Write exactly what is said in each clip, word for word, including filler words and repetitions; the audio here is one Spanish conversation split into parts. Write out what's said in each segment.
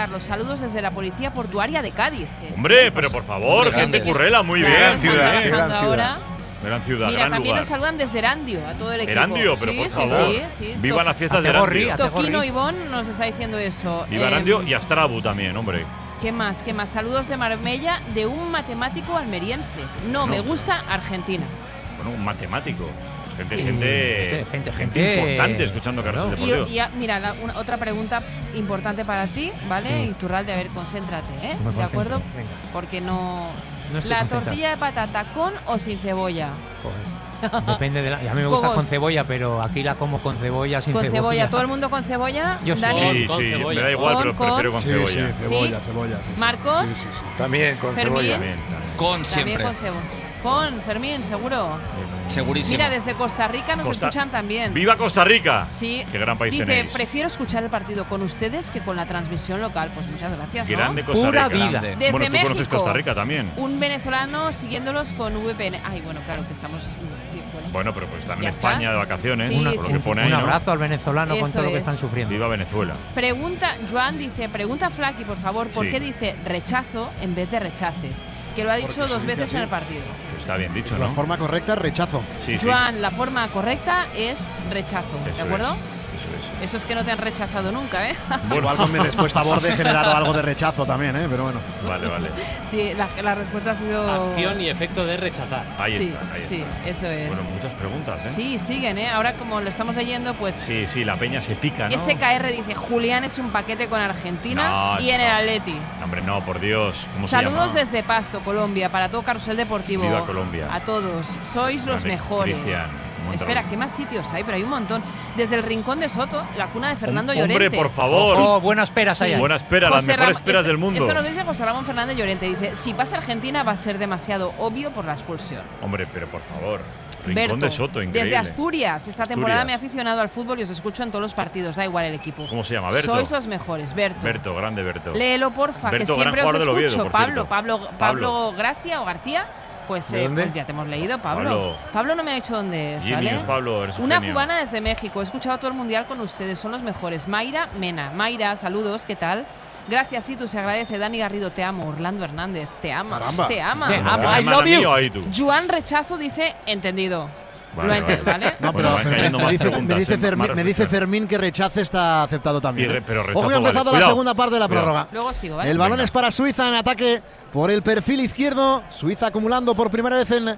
Carlos, saludos desde la Policía Portuaria de Cádiz. Hombre, pero por favor, Hombre, gente grandes. currela, muy Claro, bien. están ciudad, trabajando gran ciudad. ahora. Gran ciudad, Mira, gran también lugar. nos saludan desde Erandio, a todo el equipo. Erandio, pero sí, por sí, favor. Sí, sí, Vivan las fiestas de Ategorri, Erandio. Ategorri. Toquino Ivón nos está diciendo eso. Viva Eh, Erandio y Astrabu también, hombre. ¿Qué más? ¿Qué más? Saludos de Marbella de un matemático almeriense. No, me gusta Argentina. Bueno, un matemático. Gente, Sí. gente, Sí, gente, gente gente, importante escuchando claro. Carlos Y, Deportivo. y a- mira, la- una- otra pregunta importante para ti, ¿vale? Mm. Iturralde, a ver, concéntrate, ¿eh? Me ¿De acuerdo? concentro, venga. Porque no… No estoy ¿La concentrado. tortilla de patata con o sin cebolla? Joder. Depende de la. Y a mí me gusta Cogos. con cebolla, pero aquí la como con cebolla, sin Con cebolla. cebolla, ¿todo el mundo con cebolla? Yo sí. Dani, Sí, Con sí, cebolla. me da igual, Con, pero con. prefiero con Sí, cebolla. sí, cebolla, ¿Sí? cebolla. Sí, sí. Marcos, Sí, sí, sí. También con Fermín. cebolla. También, también. Con también siempre. con cebolla. Con Fermín, seguro. Segurísimo. Mira, desde Costa Rica nos Costa- escuchan también. ¡Viva Costa Rica! Sí. Qué gran país Dice, tenéis. prefiero escuchar el partido con ustedes que con la transmisión local. Pues muchas gracias, ¿no? Grande Costa Pura Rica. vida. Grande. Desde Bueno, tú conoces México. Costa Rica también. Un venezolano siguiéndolos con V P N. Ay, bueno, claro que estamos… Sí, bueno. Bueno, pero pues están en Ya está. España de vacaciones, Sí, por sí, lo que sí. pone Un ahí, ¿no? abrazo al venezolano con Eso todo lo que es. están sufriendo. Viva Venezuela. Pregunta, Joan dice, pregunta Flaky, por favor, ¿por Sí. qué dice rechazo en vez de rechace? Que lo ha dicho Porque se dos dice veces así. en el partido. Está bien dicho, La ¿no? forma correcta es rechazo. Sí, sí. Joan, la forma correcta es rechazo, Eso ¿de acuerdo? es, eso es. Eso es que no te han rechazado nunca, ¿eh? Igual con mi respuesta a borde he generado algo de rechazo también, ¿eh? Pero bueno. Vale, vale. Sí, la, la respuesta ha sido… Acción y efecto de rechazar. Ahí sí, está, ahí sí, está. eso es. Bueno, muchas preguntas, ¿eh? Sí, siguen, ¿eh? Ahora como lo estamos leyendo, pues… Sí, sí, la peña se pica, ¿no? S K R dice, Julián es un paquete con Argentina No, y eso en el no. Atleti. No, hombre, no, por Dios. ¿Cómo Saludos se llama? desde Pasto, Colombia, para todo Carrusel Deportivo. Viva Colombia. A todos. Sois los Grande mejores. Cristian, un montón. Espera, ¿qué más sitios hay? Pero hay un montón. Desde el Rincón de Soto, la cuna de Fernando Hombre, Llorente. por favor. Oh, buenas peras Sí. hay ahí. Buena espera, las José mejores Ram- esperas este- del mundo. Esto nos dice José Ramón Fernández Llorente. Dice, si pasa Argentina va a ser demasiado obvio por la expulsión. Hombre, pero por favor. Rincón Berto, de Soto, increíble. desde Asturias, esta temporada Asturias. me he aficionado al fútbol y os escucho en todos los partidos, da igual el equipo. ¿Cómo se llama? Berto. Sois los mejores, Berto. Grande Berto, grande Berto. Léelo, porfa, Berto, que gran siempre os jugador del escucho. Oviedo, por Pablo, cierto. Pablo, Pablo. Pablo Gracia o García. Pues, ¿De eh, dónde? pues ya te hemos leído, Pablo. Pablo. Pablo no me ha dicho dónde es, ¿vale? Genius, Pablo, eres un Una genio. cubana desde México. He escuchado todo el mundial con ustedes. Son los mejores. Mayra Mena. Mayra, saludos. ¿Qué tal? Gracias, sí, tú se agradece. Dani Garrido, te amo. Orlando Hernández, te ama. Caramba. Te ama. Te Bueno, amo. ¿qué I hermana love you. mío ahí tú? Juan Rechazo dice, entendido. Vale, Lo ente- ¿vale? No, Bueno, pero van cayendo me, más dice, preguntas, me, dice ¿eh? Más Fermín, me dice reflexión. Fermín que rechace está aceptado también. Y re- ¿eh? pero rechazo Ojo que ha vale. empezado la Cuidado. segunda parte de la Cuidado. prórroga. Luego sigo, ¿vale? El balón Venga. es para Suiza en ataque por el perfil izquierdo. Suiza acumulando por primera vez en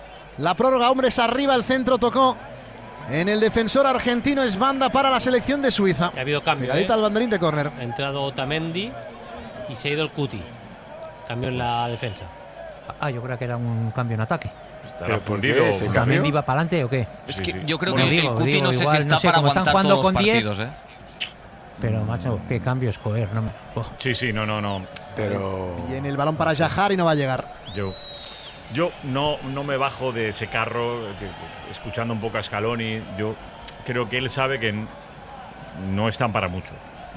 la prórroga. Hombres arriba, el centro tocó en el defensor argentino. Es banda para la selección de Suiza. Ha habido cambio. Pegadita ¿eh? al banderín de córner. Ha entrado Otamendi y se ha ido el Cuti. Cambio en la defensa. Ah, yo creo que era un cambio en ataque. Estará ¿Pero por qué fundido. ese ¿También cambio? iba para adelante o qué? Pues Es Sí, que sí. yo creo Bueno, que el- digo, el Cuti digo, no sé si igual, está no sé, para como están aguantar jugando todos los con diez. partidos, ¿eh? Pero, macho, qué cambios, joder. No me... oh. Sí, sí, no, no, no. Pero. Y en el balón para Yahar y no va a llegar. Yo, yo no, no me bajo de ese carro, que- que- escuchando un poco a Scaloni. Yo creo que él sabe que n- no están para mucho.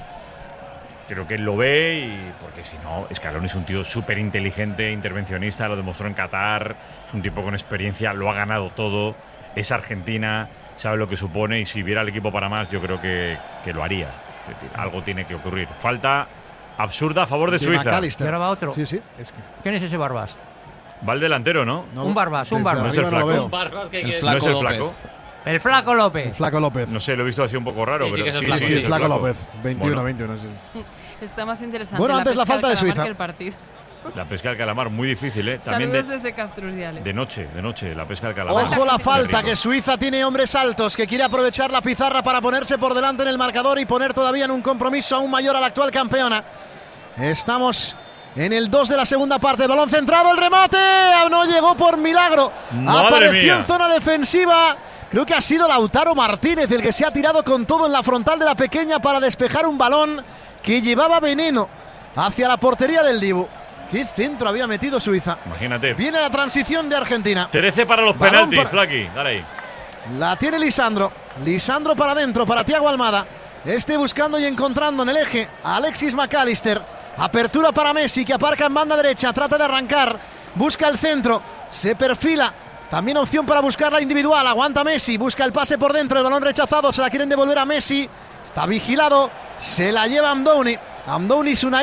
Creo que él lo ve y porque si no, Scaloni es un tío súper inteligente, intervencionista, lo demostró en Qatar, es un tipo con experiencia, lo ha ganado todo, es Argentina, sabe lo que supone y si viera el equipo para más yo creo que, que lo haría. Es decir, algo tiene que ocurrir. Falta absurda a favor de Sí, Suiza. McAllister. Y ahora va otro. Sí, sí. Es que ¿Quién es ese Barbas? Va el delantero, ¿no? no- Un Barbas, un desde Barbas. No es el arriba no lo flaco. veo. Barbas que El que- ¿No flaco es el López. flaco? El Flaco López. El Flaco López. No sé, lo he visto así un poco raro, Sí, sí pero que es el sí, flaco, Sí, sí, sí, es el Flaco López. veintiuno, Bueno. veintiuno. Sí. Está más interesante Bueno, antes la pesca falta del de calamar Suiza. que el partido. La pesca del calamar, muy difícil, ¿eh? También Saludos de, desde Castrurdiales. de noche, de noche, la pesca del calamar. Ojo la Qué falta, rico. que Suiza tiene hombres altos, que quiere aprovechar la pizarra para ponerse por delante en el marcador y poner todavía en un compromiso aún mayor a la actual campeona. Estamos en el dos de la segunda parte, el balón centrado, el remate, ah, no llegó por milagro. ¡Madre Apareció mía! en zona defensiva. Creo que ha sido Lautaro Martínez el que se ha tirado con todo en la frontal de la pequeña para despejar un balón que llevaba veneno hacia la portería del Dibu. ¿Qué centro había metido Suiza? Imagínate. Viene la transición de Argentina. trece para los Balón penaltis, para- Flaki. Dale ahí. La tiene Lisandro. Lisandro para adentro, para Thiago Almada. Este buscando y encontrando en el eje a Alexis McAllister. Apertura para Messi, que aparca en banda derecha. Trata de arrancar. Busca el centro. Se perfila. También opción para buscar la individual. Aguanta Messi. Busca el pase por dentro. El balón rechazado. Se la quieren devolver a Messi. Está vigilado. Se la lleva Amdouni. Amdouni es una